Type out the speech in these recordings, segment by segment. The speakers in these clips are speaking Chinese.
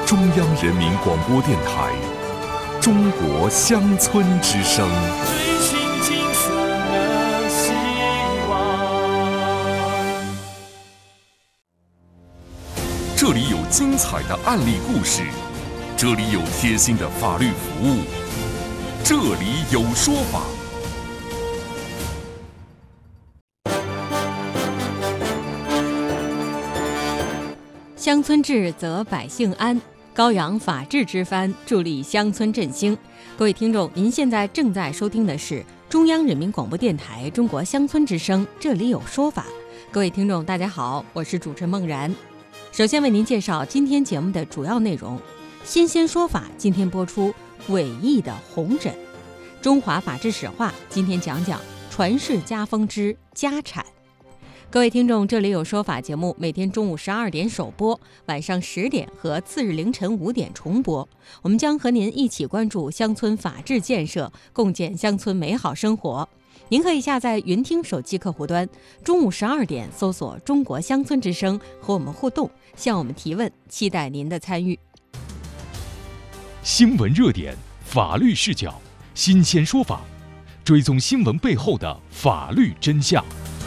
中央人民广播电台中国乡村之声。 追寻金色的希望。 这里有精彩的案例故事，这里有贴心的法律服务，这里有说法。 乡村治则百姓安，高扬法治之帆，助力乡村振兴。各位听众，您现在正在收听的是中央人民广播电台中国乡村之声，这里有说法。各位听众大家好，我是主持人孟然。首先为您介绍今天节目的主要内容。新鲜说法今天播出诡异的红疹。中华法治史话今天讲讲传世家风之家产。各位听众，这里有说法节目每天中午12点首播，晚上10点和次日凌晨5点重播。我们将和您一起关注乡村法治建设，共建乡村美好生活。您可以下载云听手机客户端，中午12点搜索中国乡村之声，和我们互动，向我们提问，期待您的参与。 新闻热点，法律视角，新鲜说法，追踪新闻背后的法律真相。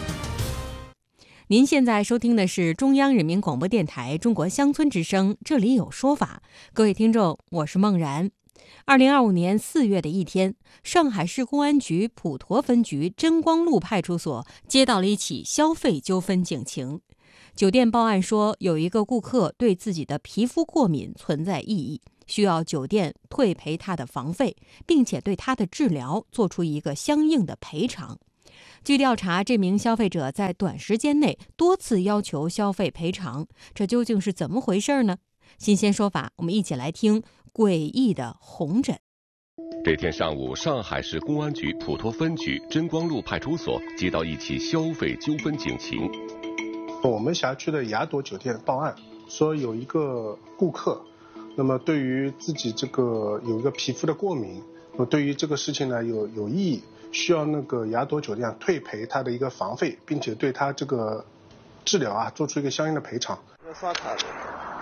您现在收听的是中央人民广播电台中国乡村之声，这里有说法。各位听众，我是孟然。2025年4月的一天，上海市公安局普陀分局真光路派出所接到了一起消费纠纷警情。酒店报案说，有一个顾客对自己的皮肤过敏存在异议，需要酒店退赔他的房费，并且对他的治疗做出一个相应的赔偿。据调查，这名消费者在短时间内多次要求消费赔偿，这究竟是怎么回事呢？新鲜说法，我们一起来听诡异的红疹。 这天上午，上海市公安局普陀分局真光路派出所接到一起消费纠纷警情。 我们辖区的雅朵酒店报案说，有一个顾客，那么对于自己这个有一个皮肤的过敏，那么对于这个事情呢有异议，需要那个雅朵酒店退赔他的一个房费，并且对他这个治疗做出一个相应的赔偿。 刷卡的。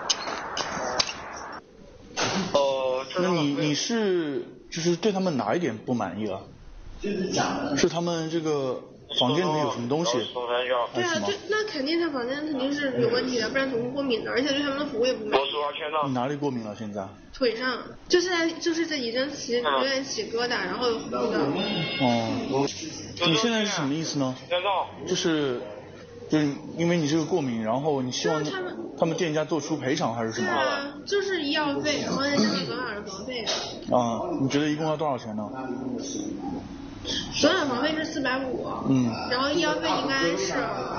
那你是就是对他们哪一点不满意了？是他们这个房间里面有什么东西？ 对啊，那肯定他房间肯定是有问题的，不然怎么会过敏的？而且对他们的服务也不满意。 你哪里过敏了？现在？ 腿上，就是在已经有点起疙瘩，然后有红的。 哦，你现在是什么意思呢？就是因为你这个过敏，然后你希望他们店家做出赔偿还是什么？ 对啊，就是医药费，然后再加上昨晚的房费。 啊，你觉得一共要多少钱呢？ 昨晚房费是450，然后医药费应该是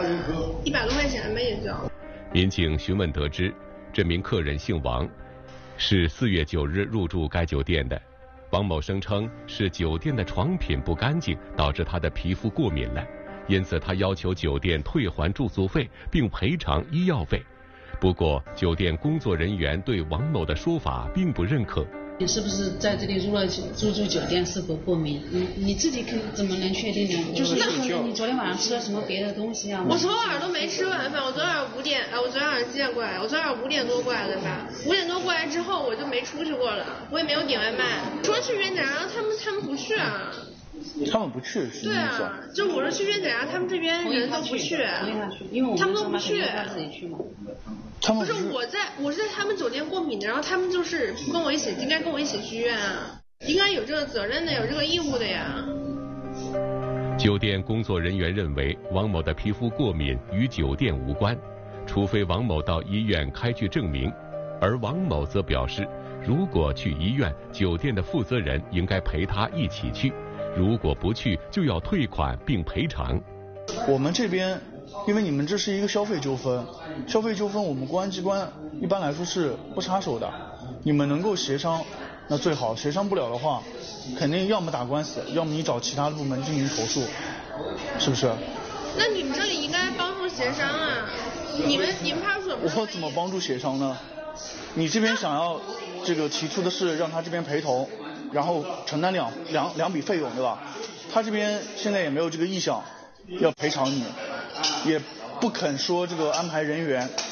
100多块钱吧，也就。 民警询问得知，这名客人姓王，是4月9日入住该酒店的。王某声称是酒店的床品不干净，导致他的皮肤过敏了，因此他要求酒店退还住宿费并赔偿医药费。不过，酒店工作人员对王某的说法并不认可。 你是不是在这里入住酒店是否过敏？你自己怎么能确定呢？就是那可能你昨天晚上吃了什么别的东西啊？ 我昨晚都没吃晚饭，我昨晚5点，我昨天晚上几点过来？我昨晚5点多过来的吧？5点多过来之后我就没出去过了，我也没有点外卖。说去约检查，他们不去啊。 他们不去是什么意思？ 对啊，就我说去约检查，他们这边人都不去，他们都不去。 他们不是我是在他们酒店过敏的，然后他们就是不跟我一起，应该跟我一起去医院啊，应该有这个责任的，有这个义务的呀。 酒店工作人员认为，王某的皮肤过敏与酒店无关，除非王某到医院开具证明。而王某则表示，如果去医院，酒店的负责人应该陪他一起去，如果不去，就要退款并赔偿。 我们这边，因为你们这是一个消费纠纷，我们公安机关一般来说是不插手的。你们能够协商，那最好；协商不了的话，肯定要么打官司，要么你找其他的部门进行投诉，是不是？ 那你们这里应该帮助协商啊！你们派出所我怎么帮助协商呢？你这边想要这个提出的是让他这边陪同，然后承担两笔费用，对吧？他这边现在也没有这个意向要赔偿你，也不肯说这个安排人员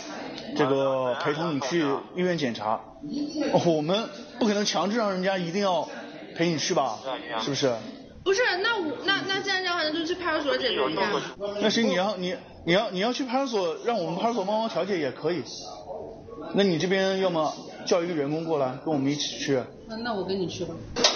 这个陪同你去医院检查。我们不可能强制让人家一定要陪你去吧？是不是？ 不是，那既然这样，那就去派出所解决一下。 那行，你要去派出所，让我们派出所帮忙调解也可以。那你这边要么叫一个员工过来跟我们一起去。 那我跟你去吧。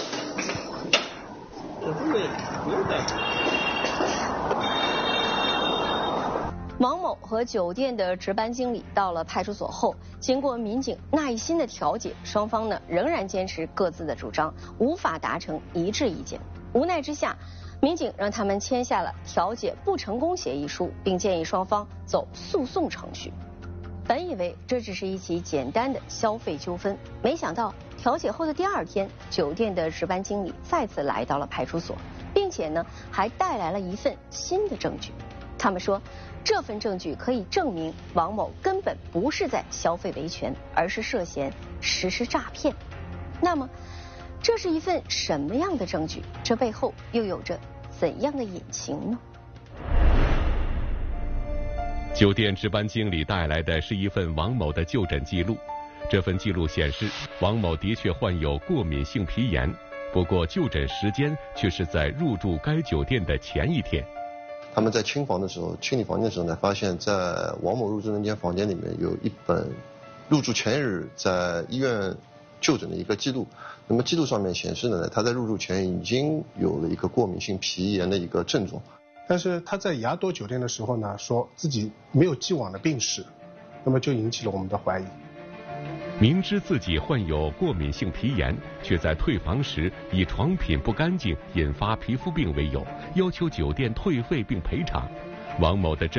王某和酒店的值班经理到了派出所后，经过民警耐心的调解，双方呢仍然坚持各自的主张，无法达成一致意见。无奈之下，民警让他们签下了调解不成功协议书，并建议双方走诉讼程序。本以为这只是一起简单的消费纠纷，没想到调解后的第二天，酒店的值班经理再次来到了派出所，并且呢还带来了一份新的证据。他们说，这份证据可以证明王某根本不是在消费维权，而是涉嫌实施诈骗。那么，这是一份什么样的证据？这背后又有着怎样的隐情呢？ 酒店值班经理带来的是一份王某的就诊记录。这份记录显示，王某的确患有过敏性皮炎，不过就诊时间却是在入住该酒店的前一天。 他们在清理房间的时候呢，发现在王某入住那间房间里面有一本入住前日在医院就诊的一个记录。那么记录上面显示呢，他在入住前已经有了一个过敏性皮炎的一个症状。 但是他在雅朵酒店的时候呢，说自己没有既往的病史，那么就引起了我们的怀疑。 明知自己患有过敏性皮炎，却在退房时以床品不干净引发皮肤病为由，要求酒店退费并赔偿。王某的